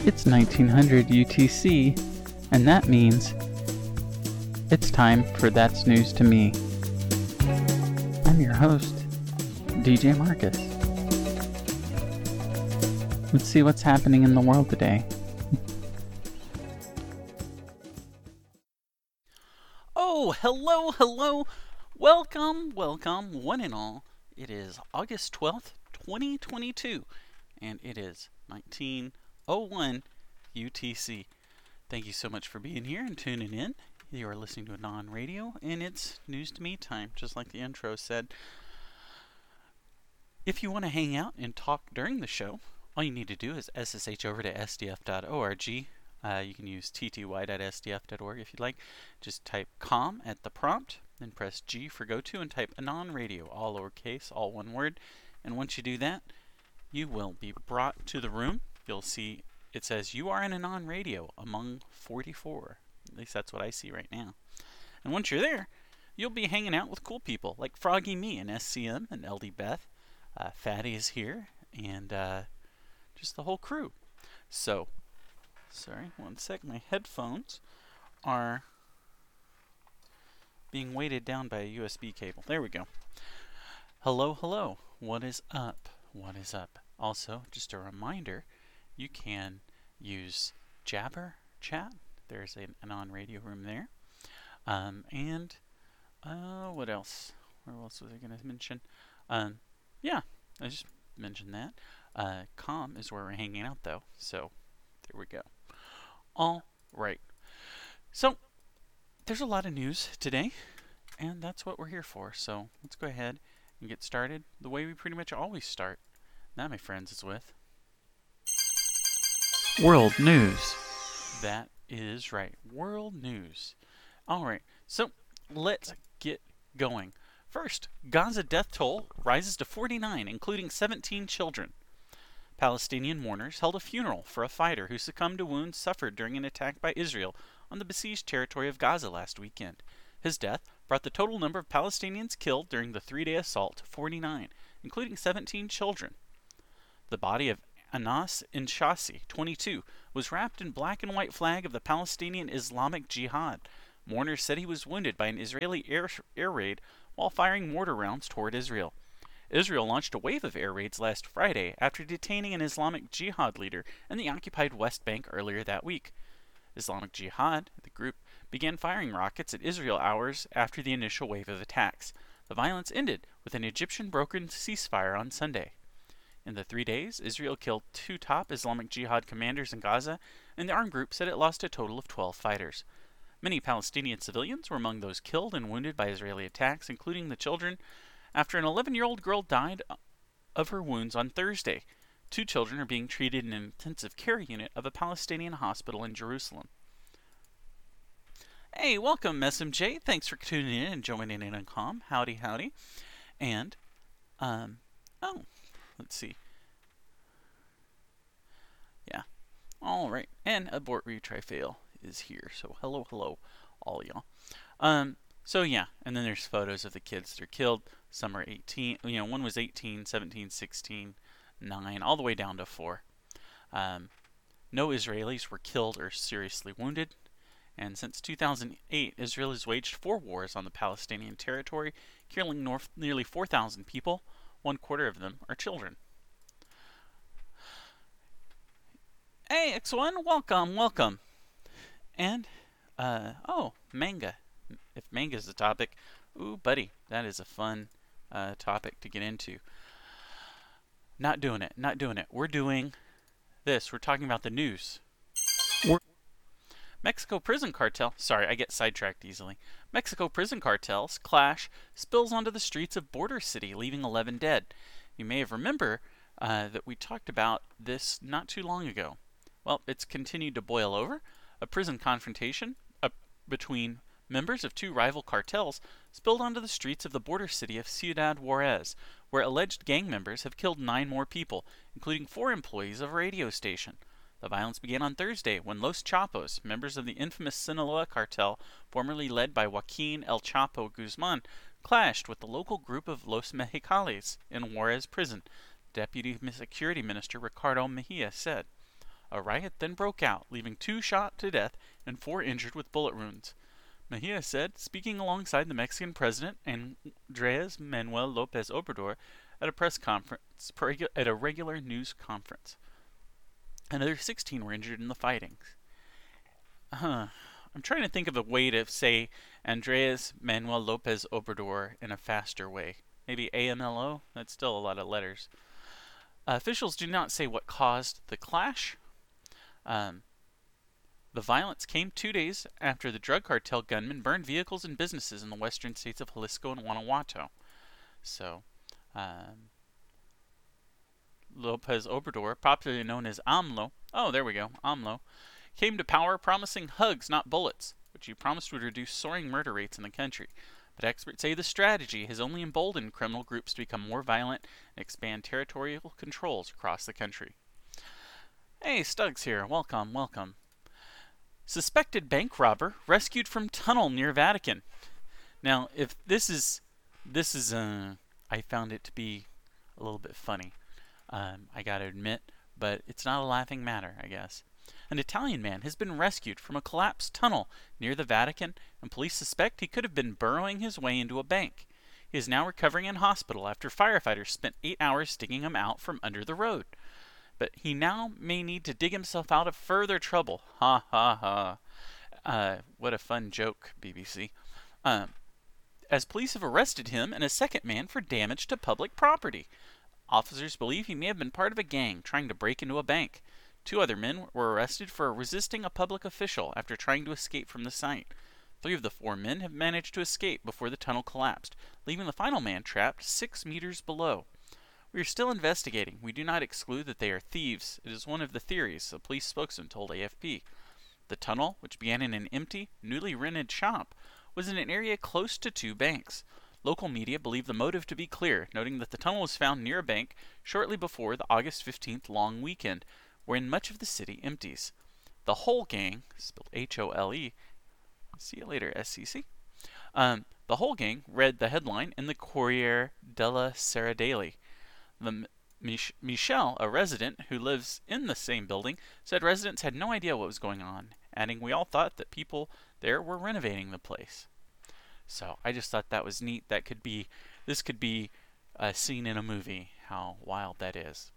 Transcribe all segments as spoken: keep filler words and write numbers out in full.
It's nineteen hundred U T C, and that means it's time for That's News to Me. I'm your host, D J Marcus. Let's see what's happening in the world today. Oh, hello, hello. Welcome, welcome, one and all. It is August twelfth, twenty twenty-two, and it is nineteen oh one U T C. Thank you so much for being here and tuning in. You are listening to Anon Radio, and it's News to Me time, just like the intro said. If you want to hang out and talk during the show, all you need to do is S S H over to S D F dot org. Uh, you can use T T Y dot S D F dot org if you'd like. Just type com at the prompt, then press G for go to, and type Anon Radio, all lowercase, all one word. And once you do that, you will be brought to the room. You'll see it says you are in Anon Radio among forty-four. At least that's what I see right now. And once you're there, you'll be hanging out with cool people like Froggy Me and S C M and L D Beth. Uh, Fatty is here, and uh, just the whole crew. So, sorry, one sec. My headphones are being weighted down by a U S B cable. There we go. Hello, hello. What is up? What is up? Also, just a reminder, you can use Jabber Chat. There's an Anon Radio room there. Um, and, uh, what else? Where else was I going to mention? Um, yeah, I just mentioned that. Uh, com is where we're hanging out, though. So, there we go. All right. So, there's a lot of news today, and that's what we're here for. So, let's go ahead and get started the way we pretty much always start. That, my friends, is with World News. That is right. World News. All right. So, let's get going. First, Gaza death toll rises to forty-nine, including seventeen children. Palestinian mourners held a funeral for a fighter who succumbed to wounds suffered during an attack by Israel on the besieged territory of Gaza last weekend. His death brought the total number of Palestinians killed during the three-day assault to forty-nine, including seventeen children. The body of Anas Inshasi, twenty-two, was wrapped in black and white flag of the Palestinian Islamic Jihad. Mourners said he was wounded by an Israeli air, air raid while firing mortar rounds toward Israel. Israel launched a wave of air raids last Friday after detaining an Islamic Jihad leader in the occupied West Bank earlier that week. Islamic Jihad, the group, began firing rockets at Israel hours after the initial wave of attacks. The violence ended with an Egyptian brokered ceasefire on Sunday. In the three days, Israel killed two top Islamic Jihad commanders in Gaza, and the armed group said it lost a total of twelve fighters. Many Palestinian civilians were among those killed and wounded by Israeli attacks, including the children, after an eleven-year-old girl died of her wounds on Thursday. Two children are being treated in an intensive care unit of a Palestinian hospital in Jerusalem. Hey, welcome, S M J. Thanks for tuning in and joining in on Com. Howdy, howdy. And, um, oh, let's see. Yeah. All right. And Abort Retry Fail is here. So, hello, hello, all y'all. Um, so, yeah. And then there's photos of the kids that are killed. Some are eighteen. You know, one was eighteen, seventeen, sixteen, nine, all the way down to four. Um, no Israelis were killed or seriously wounded. And since two thousand eight, Israel has waged four wars on the Palestinian territory, killing north, nearly four thousand people. One quarter of them are children. Hey, X one, welcome, welcome. And, uh, oh, manga. If manga is the topic, ooh, buddy, that is a fun uh, topic to get into. Not doing it, not doing it. We're doing this. We're talking about the news. We're Mexico prison cartel. Sorry, I get sidetracked easily. Mexico prison cartels clash spills onto the streets of border city, leaving eleven dead. You may have remember uh, that we talked about this not too long ago. Well, it's continued to boil over. A prison confrontation uh, between members of two rival cartels spilled onto the streets of the border city of Ciudad Juarez, where alleged gang members have killed nine more people, including four employees of a radio station. The violence began on Thursday when Los Chapos, members of the infamous Sinaloa cartel, formerly led by Joaquin El Chapo Guzman, clashed with the local group of Los Mexicales in Juarez prison, Deputy Security Minister Ricardo Mejia said. A riot then broke out, leaving two shot to death and four injured with bullet wounds. Mejia said, speaking alongside the Mexican president Andrés Manuel López Obrador at a press conference at a regular news conference. Another sixteen were injured in the fighting. Huh. I'm trying to think of a way to say Andrés Manuel López Obrador in a faster way. Maybe A M L O? That's still a lot of letters. Uh, officials do not say what caused the clash. Um, the violence came two days after the drug cartel gunmen burned vehicles and businesses in the western states of Jalisco and Guanajuato. So, um, López Obrador, popularly known as AMLO, oh, there we go, AMLO, came to power promising hugs, not bullets, which he promised would reduce soaring murder rates in the country. But experts say the strategy has only emboldened criminal groups to become more violent and expand territorial controls across the country. Hey, Stugs here. Welcome, welcome. Suspected bank robber rescued from tunnel near Vatican. Now, if this is, this is, uh, I found it to be a little bit funny. Um, I gotta admit, but it's not a laughing matter, I guess. An Italian man has been rescued from a collapsed tunnel near the Vatican, and police suspect he could have been burrowing his way into a bank. He is now recovering in hospital after firefighters spent eight hours digging him out from under the road. But he now may need to dig himself out of further trouble. Ha ha ha. Uh, what a fun joke, B B C. Um, as police have arrested him and a second man for damage to public property. Officers believe he may have been part of a gang trying to break into a bank. Two other men were arrested for resisting a public official after trying to escape from the site. Three of the four men have managed to escape before the tunnel collapsed, leaving the final man trapped six meters below. We are still investigating. We do not exclude that they are thieves. It is one of the theories, a police spokesman told A F P. The tunnel, which began in an empty, newly rented shop, was in an area close to two banks. Local media believe the motive to be clear, noting that the tunnel was found near a bank shortly before the August fifteenth long weekend, wherein much of the city empties. The whole gang, spelled H O L E, see you later, S C C. Um, the whole gang read the headline in the Corriere della Sera Daily. The Mich- Michelle, a resident who lives in the same building, said residents had no idea what was going on, adding, "We all thought that people there were renovating the place." So I just thought that was neat. That could be, this could be a scene in a movie. How wild that is.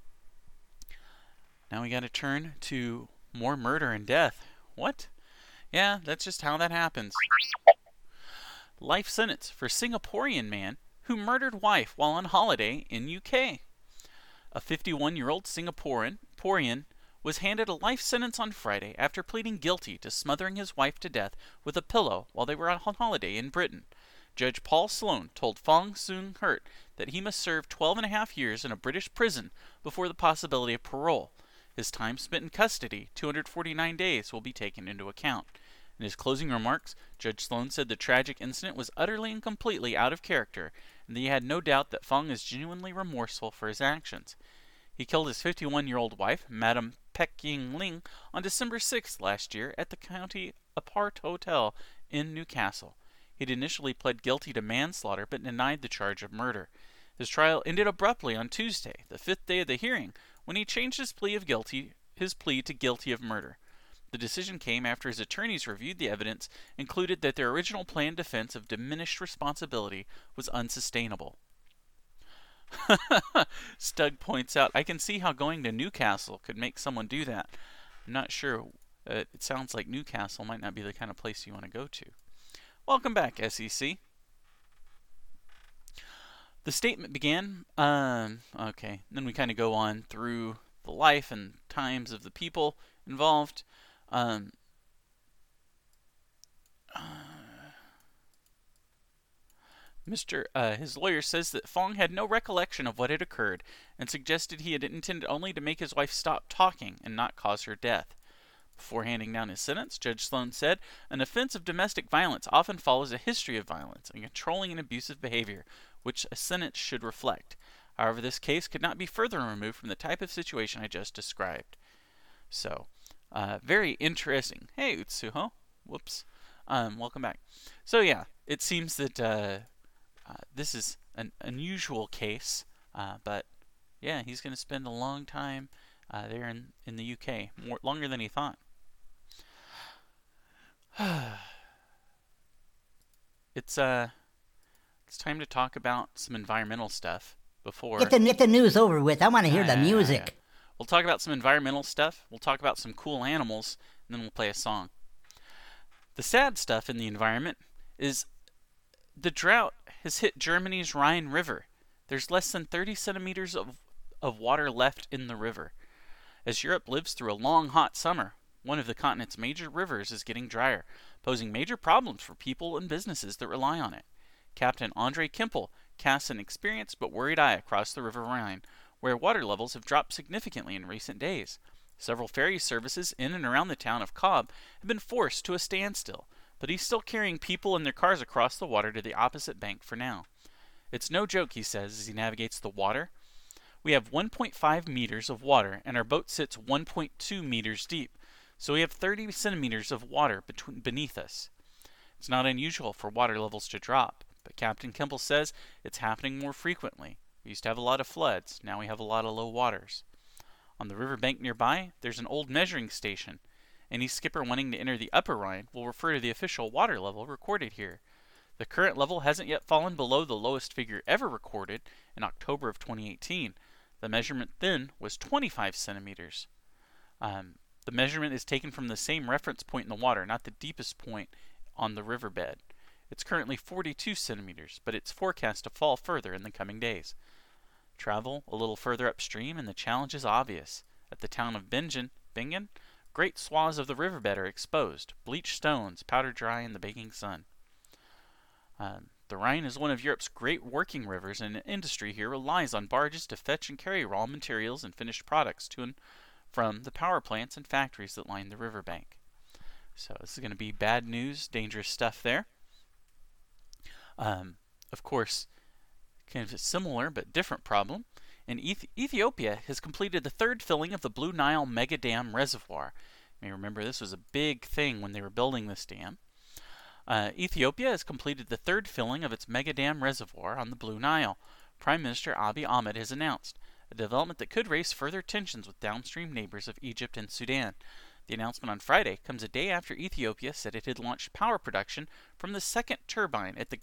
Now we got to turn to more murder and death. What? Yeah, that's just how that happens. Life sentence for Singaporean man who murdered wife while on holiday in U K. A fifty-one-year-old Singaporean Singaporean was handed a life sentence on Friday after pleading guilty to smothering his wife to death with a pillow while they were on holiday in Britain. Judge Paul Sloan told Fong Soon Hurt that he must serve twelve and a half years in a British prison before the possibility of parole. His time spent in custody, two hundred forty-nine days, will be taken into account. In his closing remarks, Judge Sloan said the tragic incident was utterly and completely out of character, and that he had no doubt that Fong is genuinely remorseful for his actions. He killed his fifty-one-year-old wife, Madam Peck Ying Ling, on December sixth last year at the County Apart Hotel in Newcastle. He'd initially pled guilty to manslaughter but denied the charge of murder. His trial ended abruptly on Tuesday, the fifth day of the hearing, when he changed his plea of guilty, his plea to guilty of murder. The decision came after his attorneys reviewed the evidence, included that their original planned defense of diminished responsibility was unsustainable. Stug points out, I can see how going to Newcastle could make someone do that. I'm not sure. Uh, it sounds like Newcastle might not be the kind of place you want to go to. Welcome back, S E C. The statement began, um, okay, then we kind of go on through the life and times of the people involved. Um, uh, Mister Uh, his lawyer says that Fong had no recollection of what had occurred and suggested he had intended only to make his wife stop talking and not cause her death. Before handing down his sentence, Judge Sloan said, an offense of domestic violence often follows a history of violence and controlling and abusive behavior, which a sentence should reflect. However, this case could not be further removed from the type of situation I just described. So, uh, very interesting. Hey, Utsuho. Whoops. Um, welcome back. So, yeah, it seems that uh, uh, this is an unusual case, uh, but, yeah, he's going to spend a long time uh, there in, in the U K, more longer than he thought. it's uh, it's time to talk about some environmental stuff before... Get the, get the news over with. I want to hear uh, the music. We'll talk about some environmental stuff. We'll talk about some cool animals, and then we'll play a song. The sad stuff in the environment is the drought has hit Germany's Rhine River. There's less than thirty centimeters of, of water left in the river. As Europe lives through a long, hot summer, one of the continent's major rivers is getting drier, posing major problems for people and businesses that rely on it. Captain Andre Kimpel casts an experienced but worried eye across the River Rhine, where water levels have dropped significantly in recent days. Several ferry services in and around the town of Cobb have been forced to a standstill, but he's still carrying people and their cars across the water to the opposite bank for now. It's no joke, he says, as he navigates the water. We have one point five meters of water, and our boat sits one point two meters deep, so we have thirty centimeters of water between, beneath us. It's not unusual for water levels to drop, but Captain Kimpel says it's happening more frequently. We used to have a lot of floods, now we have a lot of low waters. On the riverbank nearby, there's an old measuring station. Any skipper wanting to enter the Upper Rhine will refer to the official water level recorded here. The current level hasn't yet fallen below the lowest figure ever recorded in October of twenty eighteen. The measurement then was twenty-five centimeters. Um, the measurement is taken from the same reference point in the water, not the deepest point on the riverbed. It's currently forty-two centimeters, but it's forecast to fall further in the coming days. Travel a little further upstream and the challenge is obvious. At the town of Bingen, Bingen, great swaths of the riverbed are exposed, bleached stones powder dry in the baking sun. Um, the Rhine is one of Europe's great working rivers, and industry here relies on barges to fetch and carry raw materials and finished products to and from the power plants and factories that line the riverbank. So this is going to be bad news, dangerous stuff there. Um, of course, kind of a similar but different problem. And Eth- Ethiopia has completed the third filling of the Blue Nile Mega Dam Reservoir. You may remember this was a big thing when they were building this dam. Uh, Ethiopia has completed the third filling of its Mega Dam Reservoir on the Blue Nile. Prime Minister Abiy Ahmed has announced a development that could raise further tensions with downstream neighbors of Egypt and Sudan. The announcement on Friday comes a day after Ethiopia said it had launched power production from the second turbine at the